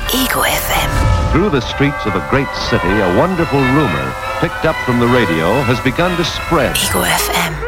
Ego FM. Through the streets of a great city, a wonderful rumor, picked up from the radio, has begun to spread. Ego FM.